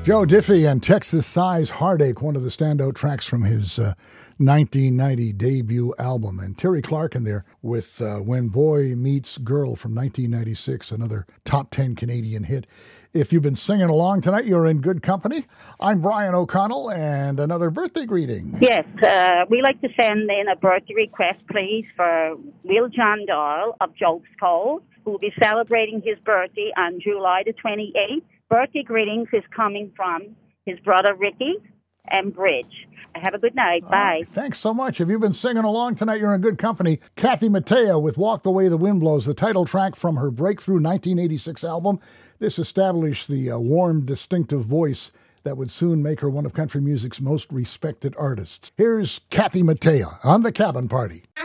Joe Diffie and Texas Size Heartache, one of the standout tracks from his 1990 debut album. And Terry Clark in there with When Boy Meets Girl from 1996, another top 10 Canadian hit. If you've been singing along tonight, you're in good company. I'm Brian O'Connell, and another birthday greeting. Yes, we like to send in a birthday request, please, for Will John Doyle of Job's Cove, who will be celebrating his birthday on July the 28th. Birthday greetings is coming from his brother Ricky and Bridge. Have a good night. Bye. Thanks so much. If you've been singing along tonight, you're in good company. Kathy Mattea with Walk the Way the Wind Blows, the title track from her breakthrough 1986 album. This established the warm, distinctive voice that would soon make her one of country music's most respected artists. Here's Kathy Mattea on The Cabin Party.